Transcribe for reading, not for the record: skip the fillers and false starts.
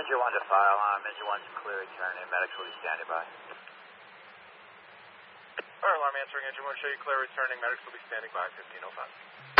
Engine 1 to file on. Engine 1's clear returning. Medics will be standing by. Fire alarm answering. Engine 1, show you clear returning. Medics will be standing by 1505.